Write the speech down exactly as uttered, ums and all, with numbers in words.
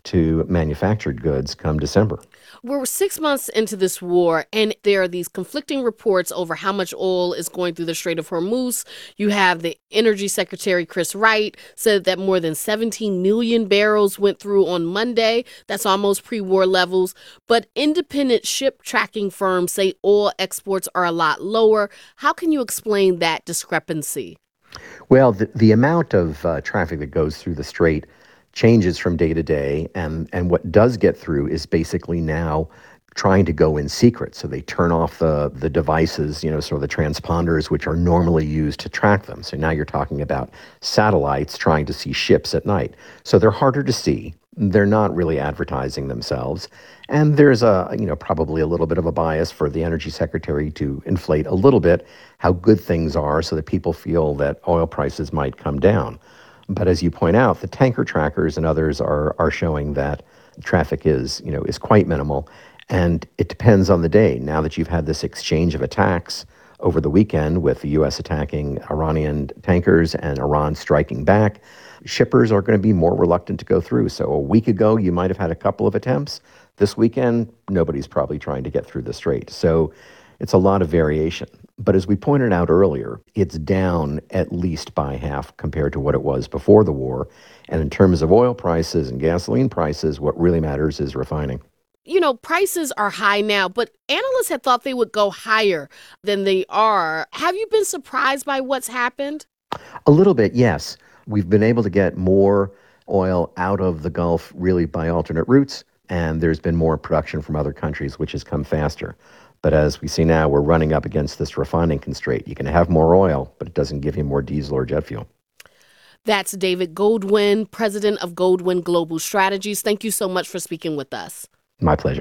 to manufactured goods come December. We're six months into this war, and there are these conflicting reports over how much oil is going through the Strait of Hormuz. You have the Energy Secretary, Chris Wright, said that more than seventeen million barrels went through on Monday. That's almost pre-war levels. But independent ship tracking firms say oil exports are a lot lower. How can you explain that discrepancy? Well, the, the amount of uh, traffic that goes through the strait changes from day to day, and, and what does get through is basically now trying to go in secret. So they turn off the, the devices, you know, sort of the transponders, which are normally used to track them. So now you're talking about satellites trying to see ships at night. So they're harder to see. They're not really advertising themselves. And there's a, you know, probably a little bit of a bias for the energy secretary to inflate a little bit how good things are so that people feel that oil prices might come down. But as you point out, the tanker trackers and others are are showing that traffic is, you know, is quite minimal. And it depends on the day. Now that you've had this exchange of attacks over the weekend with the U S attacking Iranian tankers and Iran striking back, shippers are going to be more reluctant to go through. So a week ago, you might have had a couple of attempts. This weekend, nobody's probably trying to get through the strait. So it's a lot of variation. But as we pointed out earlier, it's down at least by half compared to what it was before the war. And in terms of oil prices and gasoline prices, what really matters is refining. You know, prices are high now, but analysts had thought they would go higher than they are. Have you been surprised by what's happened? A little bit, yes. We've been able to get more oil out of the Gulf really by alternate routes, and there's been more production from other countries, which has come faster. But as we see now, we're running up against this refining constraint. You can have more oil, but it doesn't give you more diesel or jet fuel. That's David Goldwyn, president of Goldwyn Global Strategies. Thank you so much for speaking with us. My pleasure.